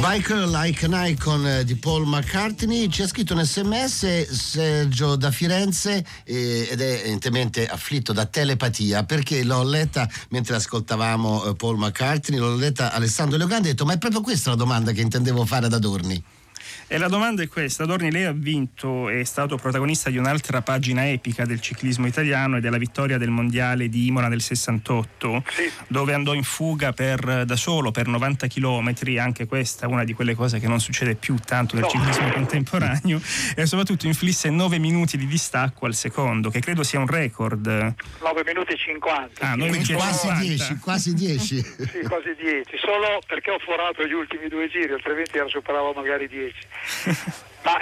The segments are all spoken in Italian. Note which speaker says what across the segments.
Speaker 1: Biker Like an Icon di Paul McCartney. Ci ha scritto un sms Sergio da Firenze ed è evidentemente afflitto da telepatia, perché l'ho letta mentre ascoltavamo Paul McCartney, l'ho letta Alessandro Leograndi, e ho detto: ma è proprio questa la domanda che intendevo fare ad Adorni.
Speaker 2: E la domanda è questa: Adorni, lei ha vinto, è stato protagonista di un'altra pagina epica del ciclismo italiano ed è la vittoria del mondiale di Imola del 68,
Speaker 3: sì,
Speaker 2: dove andò in fuga da solo per 90 chilometri. Anche questa è una di quelle cose che non succede più tanto nel ciclismo contemporaneo, e soprattutto inflisse 9 minuti di distacco al secondo, che credo sia un record.
Speaker 3: 9 minuti e 50.
Speaker 2: Ah, 9 minuti e
Speaker 1: quasi
Speaker 2: 50.
Speaker 1: 10, quasi 10.
Speaker 3: Sì, quasi 10, solo perché ho forato gli ultimi 2 giri, altrimenti superavo magari 10. Ma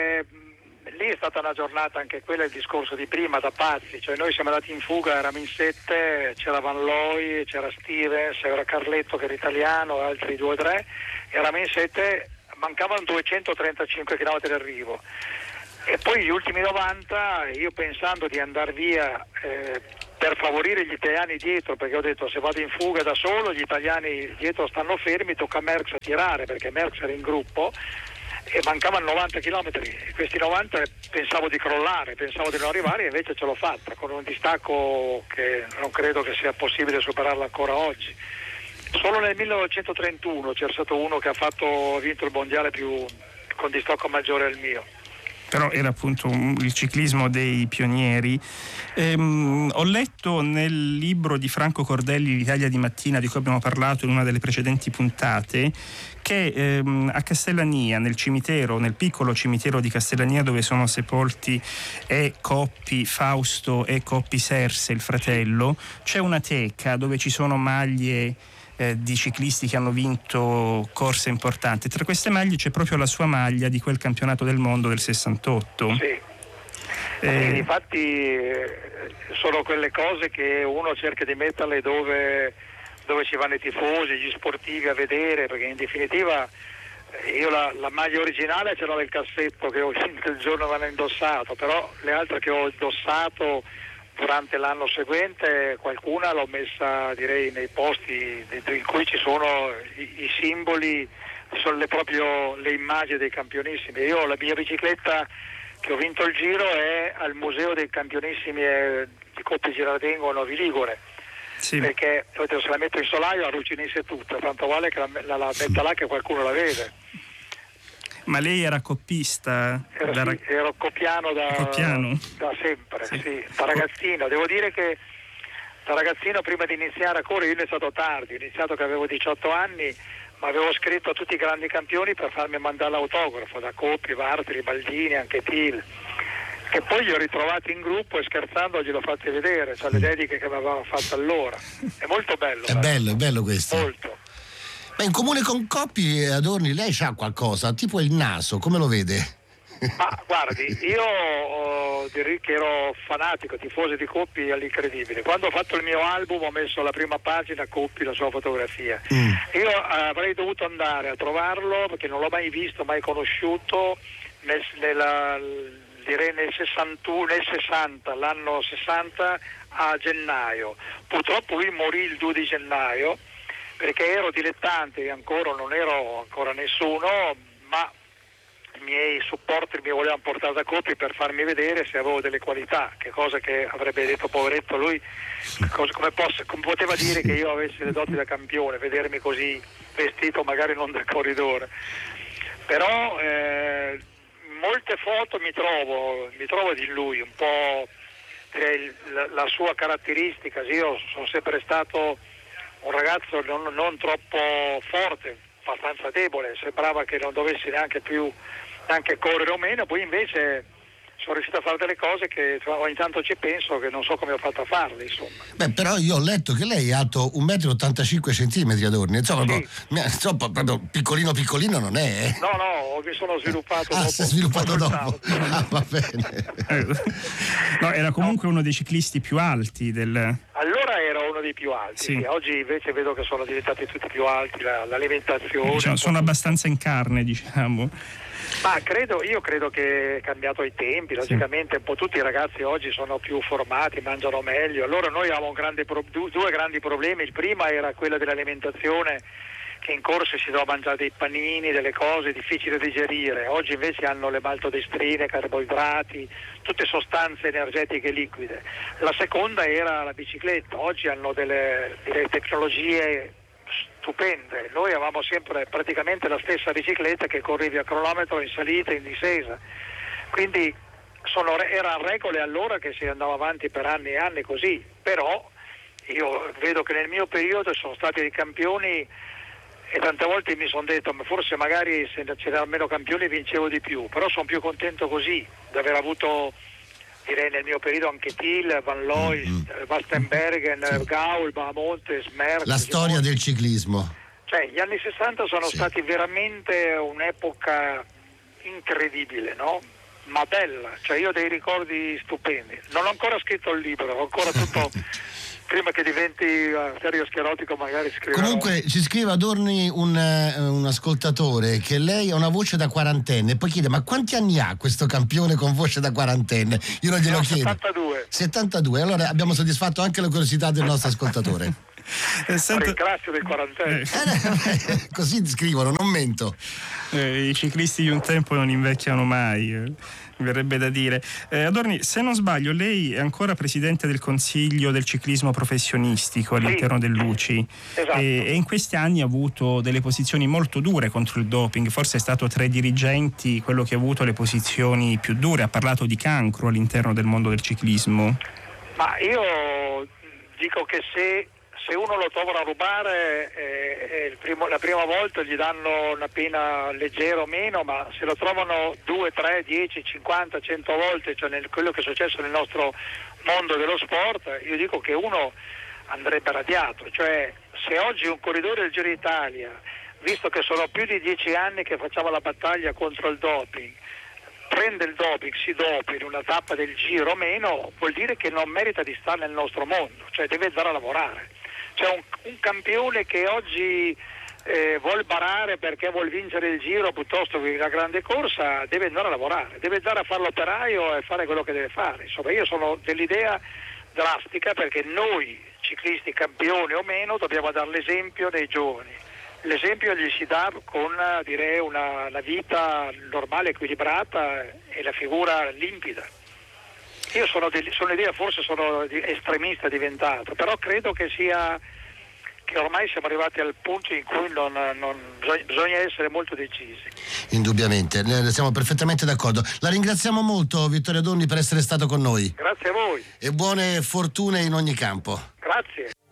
Speaker 3: lì è stata una giornata, anche quella, il discorso di prima, da pazzi. Cioè noi siamo andati in fuga, eravamo in 7, c'era Van Looy, c'era Stevens, c'era Carletto che era italiano, altri 2 o 3, eravamo in 7, mancavano 235 km d'arrivo. E poi gli ultimi 90, io pensando di andare via per favorire gli italiani dietro, perché ho detto: se vado in fuga da solo gli italiani dietro stanno fermi, tocca a Merckx tirare, perché Merckx era in gruppo e mancavano 90 km. Questi 90 pensavo di crollare, pensavo di non arrivare, e invece ce l'ho fatta con un distacco che non credo che sia possibile superarlo ancora oggi. Solo nel 1931 c'era stato uno che ha vinto il mondiale con distacco maggiore del mio.
Speaker 2: Però era appunto il ciclismo dei pionieri. Ho letto nel libro di Franco Cordelli, L'Italia di mattina, di cui abbiamo parlato in una delle precedenti puntate, che a Castellania, nel piccolo cimitero di Castellania, dove sono sepolti Coppi Fausto e Coppi Serse, il fratello, c'è una teca dove ci sono maglie di ciclisti che hanno vinto corse importanti. Tra queste maglie c'è proprio la sua maglia di quel campionato del mondo del 68.
Speaker 3: Sì. Infatti sono quelle cose che uno cerca di metterle dove ci vanno i tifosi, gli sportivi a vedere, perché in definitiva io la maglia originale ce l'ho nel cassetto che ho vinto il giorno che l'hanno indossato, però le altre che ho indossato durante l'anno seguente, qualcuna l'ho messa, direi, nei posti in cui ci sono i simboli, sono proprio le immagini dei campionissimi. Io la mia bicicletta che ho vinto il giro è al Museo dei Campionissimi di Coppi Girardengo a Novi Ligure. Sì. Perché se la metto in solaio arrugginisse tutta, tanto vale che la metta là che qualcuno la vede.
Speaker 2: Ma lei era coppista?
Speaker 3: Ero coppiano da sempre, sì. Da ragazzino. Devo dire che da ragazzino, prima di iniziare a correre, io ho iniziato tardi, ho iniziato che avevo 18 anni, ma avevo scritto a tutti i grandi campioni per farmi mandare l'autografo, da Coppi, Bartoli, Baldini, anche Til, che poi li ho ritrovati in gruppo e scherzando gliel'ho fatti vedere, cioè le dediche che mi avevano fatto allora. È molto bello.
Speaker 1: È bello questo.
Speaker 3: Molto.
Speaker 1: Ma in comune con Coppi, Adorni, lei c'ha qualcosa, tipo il naso, come lo vede?
Speaker 3: Ma guardi, io direi che ero fanatico, tifoso di Coppi all'incredibile. Quando ho fatto il mio album ho messo alla prima pagina Coppi, la sua fotografia. Io avrei dovuto andare a trovarlo, perché non l'ho mai visto, mai conosciuto, nel 60, l'anno 60, a gennaio. Purtroppo lui morì il 2 di gennaio, perché ero dilettante, non ero ancora nessuno, ma i miei supporter mi volevano portare da Coppi per farmi vedere se avevo delle qualità, che cosa che avrebbe detto poveretto lui, come poteva dire che io avessi le doti da campione, vedermi così vestito magari non da corridore. Però molte foto mi trovo di lui, un po' la sua caratteristica. Io sono sempre stato un ragazzo non troppo forte, abbastanza debole, sembrava che non dovessi neanche correre o meno, poi invece sono riuscito a fare delle cose che ogni tanto ci penso, che non so come ho fatto a farle, insomma.
Speaker 1: Beh, però io ho letto che lei è alto 1,85 m, Adorni, insomma,
Speaker 3: sì.
Speaker 1: Proprio piccolino non è.
Speaker 3: No, mi sono sviluppato dopo.
Speaker 1: Si è sviluppato dopo. Va bene.
Speaker 2: No, era comunque uno dei ciclisti più alti
Speaker 3: Allora era uno dei più alti, sì. Oggi invece vedo che sono diventati tutti più alti, l'alimentazione.
Speaker 2: Sono abbastanza in carne, diciamo.
Speaker 3: Ma io credo che è cambiato i tempi, logicamente un po' tutti i ragazzi oggi sono più formati, mangiano meglio. Allora noi avevamo due grandi problemi. Il primo era quello dell'alimentazione, che in corsa si doveva mangiare dei panini, delle cose difficili da digerire. Oggi invece hanno le maltodestrine, carboidrati, tutte sostanze energetiche liquide. La seconda era la bicicletta. Oggi hanno delle tecnologie stupende. Noi avevamo sempre praticamente la stessa bicicletta che correvi a cronometro in salita e in discesa. Quindi erano regole allora che si andava avanti per anni e anni così, però io vedo che nel mio periodo sono stati dei campioni e tante volte mi sono detto ma forse magari se c'erano meno campioni vincevo di più, però sono più contento così di aver avuto, direi nel mio periodo, anche Thiel, Van Looy, Wastenbergen, sì, Gaul, Bahamontes, Merckx.
Speaker 1: La storia del ciclismo.
Speaker 3: Cioè gli anni 60 sono stati veramente un'epoca incredibile, no? Ma bella, cioè io ho dei ricordi stupendi. Non ho ancora scritto il libro, ho ancora tutto prima che diventi arterioschlerotico magari scriverò.
Speaker 1: Comunque ci scrive Adorni un ascoltatore che lei ha una voce da quarantenne e poi chiede ma quanti anni ha questo campione con voce da quarantenne? Io non glielo chiedo. 72, allora abbiamo soddisfatto anche la curiosità del nostro ascoltatore.
Speaker 3: Ringrazio del quarantenne.
Speaker 1: Così scrivono, non mento.
Speaker 2: I ciclisti di un tempo non invecchiano mai, mi verrebbe da dire. Adorni, se non sbaglio, lei è ancora presidente del Consiglio del ciclismo professionistico all'interno dell'UCI.
Speaker 3: Esatto.
Speaker 2: E in questi anni ha avuto delle posizioni molto dure contro il doping, forse è stato tra i dirigenti quello che ha avuto le posizioni più dure, ha parlato di cancro all'interno del mondo del ciclismo.
Speaker 3: Ma io dico che se uno lo trovano a rubare la prima volta gli danno una pena leggera o meno, ma se lo trovano 2, 3, 10, 50, 100 volte, cioè quello che è successo nel nostro mondo dello sport, io dico che uno andrebbe radiato. Cioè se oggi un corridore del Giro d'Italia, visto che sono più di 10 anni che facciamo la battaglia contro il doping, prende il doping, si dopa in una tappa del Giro o meno, vuol dire che non merita di stare nel nostro mondo, cioè deve andare a lavorare. C'è un campione che oggi vuol barare perché vuol vincere il Giro piuttosto che la grande corsa, deve andare a lavorare, deve andare a fare l'operaio e fare quello che deve fare. Insomma, io sono dell'idea drastica perché noi ciclisti, campioni o meno, dobbiamo dare l'esempio dei giovani. L'esempio gli si dà con, direi, una vita normale, equilibrata e la figura limpida. Io sono idea, forse sono estremista diventato, però credo che ormai siamo arrivati al punto in cui bisogna essere molto decisi.
Speaker 1: Indubbiamente, siamo perfettamente d'accordo. La ringraziamo molto, Vittorio Adorni, per essere stato con noi.
Speaker 3: Grazie a voi.
Speaker 1: E buone fortune in ogni campo.
Speaker 3: Grazie.